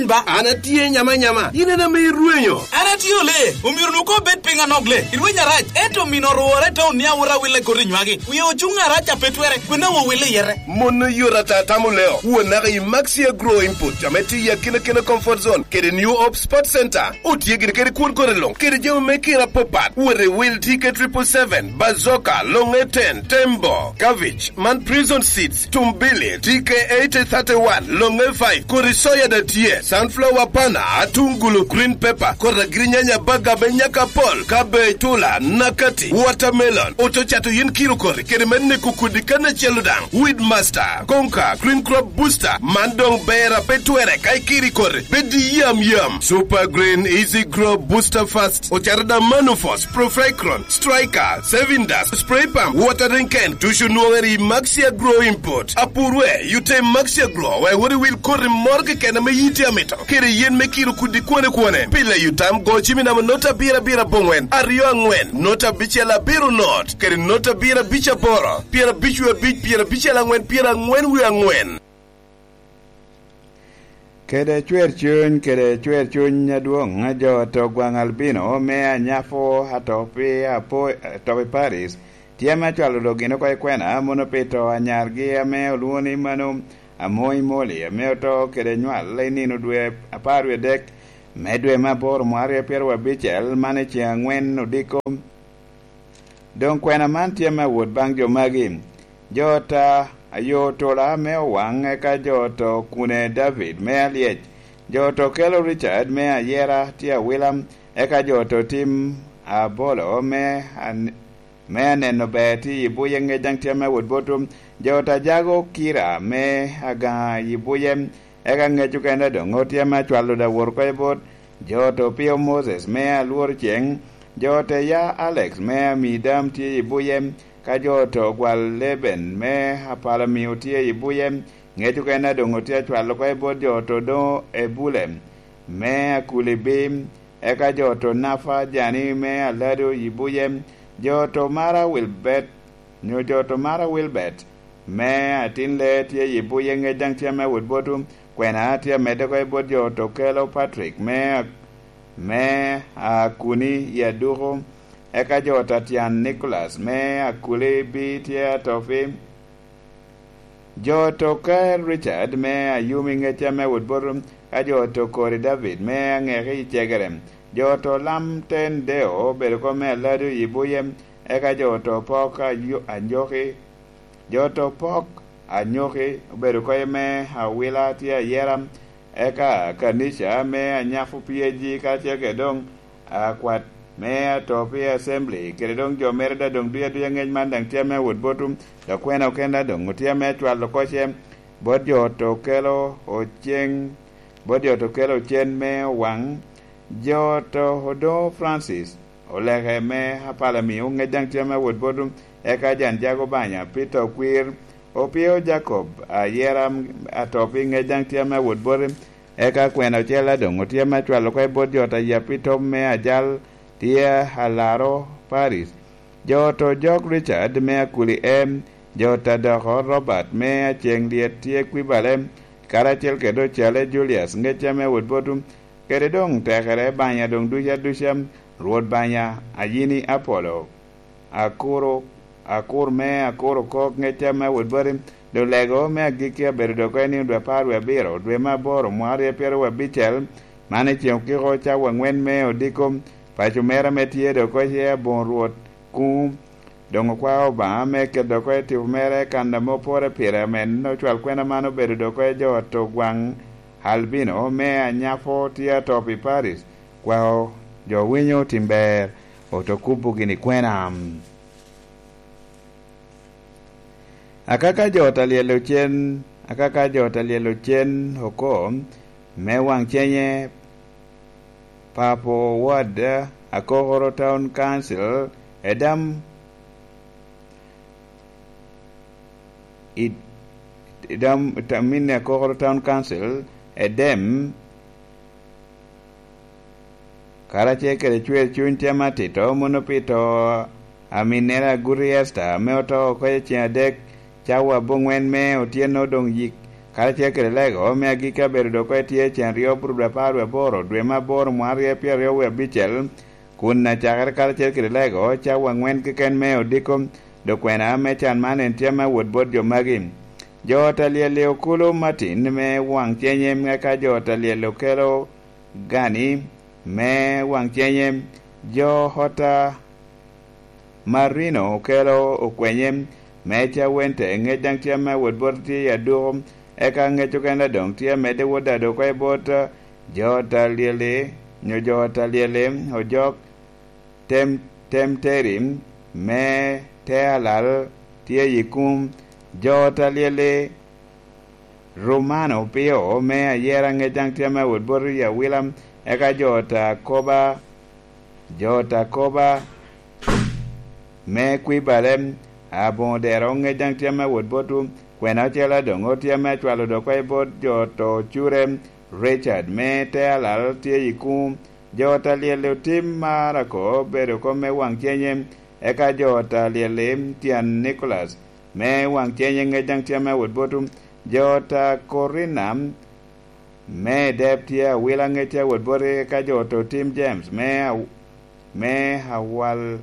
nen ba anatie nyama inena me ruenyo anatio le umirnu ko bet pinga nogle irwenya raj eto minoruore to niaura wile korinywagi wiye ochunga racha petwere kwena wo wile yere mono yorata tamuleo wona i maxia grow input jameti ya kina comfort zone kede new op sport center otiegir kede kun korelong kede jemo mekira popat wore will ticket 777 bazoka longe 10 tembo cabbage man prison seats tumbili tk 831 longe 5 korisoya da tie sunflower pana atungulu green pepper kora grinyanya baga benyaka pol kabe tula nakati watermelon otochato yin kiro kore kede menne kukudikana cheludang weed master konka green crop booster mandong bera petwere kai kiri kore bedi yam super green easy grow booster fast ocharada manufos proficron striker sevindas spray pump watering can tushunuongeri maxia grow import apurwe yute maxia grow we wori will kore morge kena me yiti amito kere yen me kiro kudikwane pile yutam go chimina nota bira bongwen ariyo angwen nota bichela biru not kere nota bira bicha boro pira bichwe bich pira bichela ngwen pira ngwen wi angwen kede chwer chuny nyaduong' jo to gwang' albino me anyafo topi Paris tiema chwalo dogino kwa ikwena mono pito anyargi ame oluoni mano amoi moli ame to kede nywal nino dwe aparwe dek medwe mabor mwari piero wabichel mane chieng' ng'wen odiko don kwena man tiema wuod bang' jo magi jota ayo tola me wang ka joto kune David me aliech joto kelo Richard me ayera tia William eka joto tim abolo me neno beti ibuye ngejang tia me woodbotum jota jago kira me aga ibuye eka ngeju kenda dongo tia me chwalo da wor kwa ibot joto Pio Moses me aluor cheng jote ya Alex me midam tia ibuye ka joto gwal Leben me apala miutie ibuye ngeju kena dongo tia chwalo kwa ibot joto do ebule me akulibim eka joto Nafa Jani me alado ibuye joto Mara Wilbet me atinle tia ibuye ngejang tia me woodbotum kwena tia mede kwa ibot joto Kelo Patrick me akuni yaduro eka jota Tian Nicholas me akule bitia tofi joto Kyle Richard me ayumi ngecha me woodbotum ka joto Corey David me ngeri chegerem joto Lamten Deo berko me ladu ibuye eka joto Pok Anyoki berko me awila tia yeram eka Kanisha me anyafu PG ka chegedong akwat me topi assembly keredong jo merda dong duya ngej mandang tia me woodbotum da kwena okenda dong tia me twalo koche bodjo to kelo chen me wang joto Hodo Francis olege me apala mi ngejang tia me woodbotum eka jan jago banya Peter Queer Opio Jacob ayeram atopi ngejang tia me woodbotum eka kwena chela dong tia me twalo ko bodjo ta ya Peter me ajal tia Halaro Paris joto Jok Richard me akuli jota Doho Robert me acheng diet tie kwibalem karachel kedo chale Julius ngecha me woodbotum kede dong tekere banya dong dusham ruod banya ayini Apollo akuro kok ngecha me woodbotum do lego me agikia berdo kweni dwe parwe biro dwe maboro mwari piero wabichel mane chieng' kiko cha wangwen me odikom pacho mera metie do ko ye bon ruot ku dongo kwa oba me ke do ko ti mere kanda mo pore pire men no chwal kwena mano bedo do ko jo to gwang albino me anyafo tia topi Paris kwa jo winyo timber otokubu gini kwena akaka jo talielo chen hoko me wang chenye Papo Ward Akogoro Town Council edam tamine Akogoro Town Council edem karache kere chwe chuntia matito monopito aminera guriesta meoto koye chiadek chawa bongwen me otieno dong yik karachiel kede lego me agika bedo do ko tie chenrio brubra parwe boro dwe mabor mwarie pierio we bichel kun na chakar karachiel kede lego cha wangwen kiken me odiko do kwena me chan manen tiama wod bod jo magim jota liele okulo matin me wang chenye ngaka jota liele kelo gani me wang chenye jo hota marino kelo okwenye mecha wente ngedang tiama wod bod ti yadum eka ngecho kenda dong tia mede woda do ko bot jota liele nyo jota liele ojok tem terim me tealal tia yikum jota liele romano pio me ayera ngedang tia me wod bor ya wilam eka jota koba me kwibalem abondero ngedang tia me wod botum kwena chela dongo tia me chwalo do ko bot joto chure Richard me tealal tia yikum jota liele tim marako bedo ko me wang chenye eka jota liele tian Nicholas me wang chenye ngedang tia me wod botum jota Corinam me dep tia wila ngetia wod bore eka joto Tim James me awal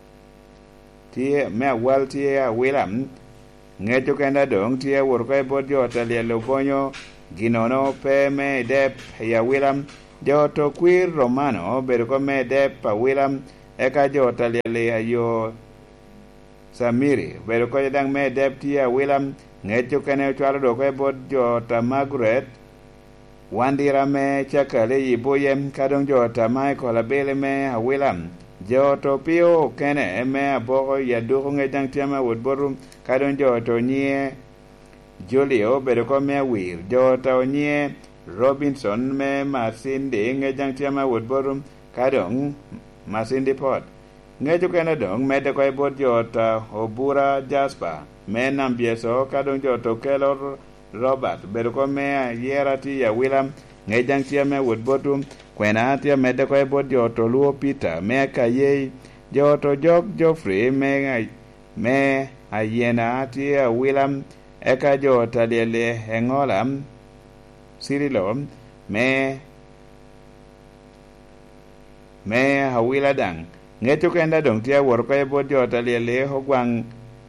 tia wilam ngecho kenda dong tia wor ko bot jota liele bonyo ginono pe me dep ya wilam joto queer romano bedo ko me dep pa wilam eka jota liele ayo samiri bedo ko dang me dep tia wilam ngecho kene chwalo do ko bot jota Margaret wandira me chakale yiboyem kadong jota Michael abele me wilam joto pio kene me aboko yaduko ngedang tiama wod borum kadong joto nye Julio bedo ko me wir joto nye Robinson me Masindi ngedang tiama wod borum kadong Masindi pot ngejo kene dong mede ko bot jota Obura Jasper me nambieso kadong joto Kelor Robert bedo ko me yerati ya William ngedang tiama wod botum kwena tia mede ko bot joto Luo Peter me kaye joto Jog Joffrey me ayena tia William eka jota lele engolam Sirilo me hawila dang ngeto kenda dong tia wor ko bot jota lele hogwang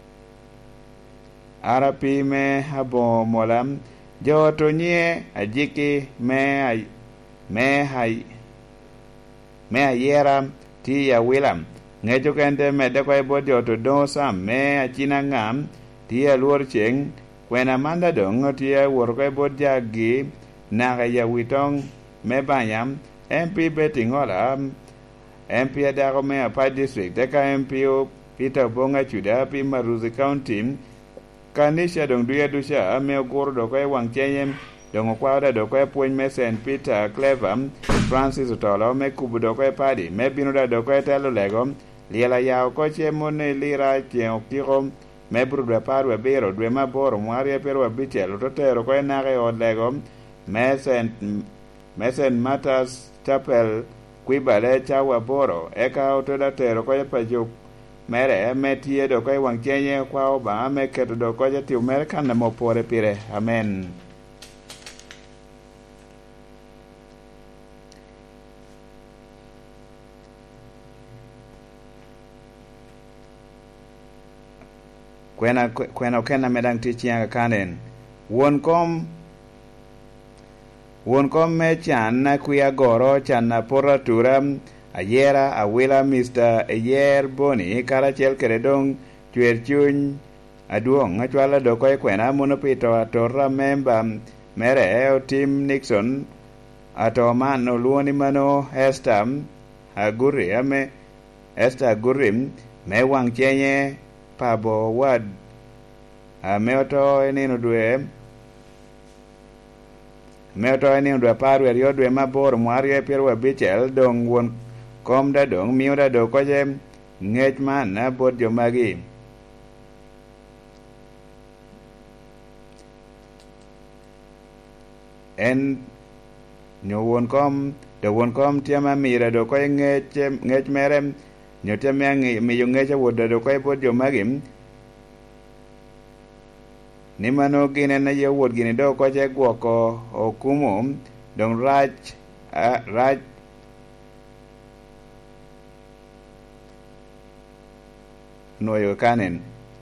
arapi me habo molam joto nye ajiki me ayera ti ya wilam ngejo kende mede ko bot joto Don Sam me achina ngam ti ya luor cheng kwena manda dong ti ya wor ko bot jagi na ya witong me banyam MP betingola MP adako me apa district eka MP Peter Bonga chuda pi Maruzi County kanisha dong duya dusha me goro do ko wang chenyem dong kwada do ko puny me St Peter Clever Francis Tolo me kubu do ko padi me binu da do ko telo lego liela yao ko chemo ne lira chen okiro me brudwa parwe bero dwe maboro mwari perwa bichel to tero ko nage od lego me St Martha's Chapel kwibale chawa boro eka otoda tero ko pajo mere metie do ko wang chenye kwa oba me keto do ko jati mere kan mo pore pire amen. kwena kena medang tichianga kanen won kom me chan na kuya goro chan na poratura ayera awila Mr. Ayer Boni karachiel keredong chwer chuny aduong achwala do ko kwena mono pito atora member mere o Tim Nixon atoman oluoni mano Esther Gurim me wang chenye pabo wad meoto enino dwe parwe rio dwe mabor mwarie pierwa bichel dong won kom da dong miyo da do ko je ngech man na bot jo magi en nyo won kom tiama mira do ko ngech merem nyo tiama mi yo ngech woda do ko bot jo magi ni mano gine na yewuot gini do koche gwoko okumo dong rach noyo kanen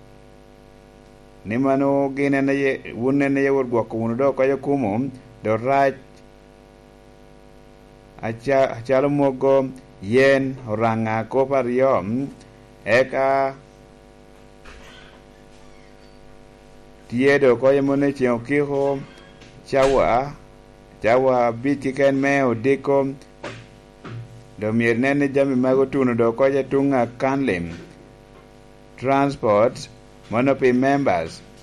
ni mano gine na wunne na yewuot gwoko wunu do koche kumo do rach achalo mogo yen oranga kopar yom eka tiedo koye mone chieng kiho chawa biti ken me odiko do mier nene jami mago tuno do koye tunga kanlim transport monopi members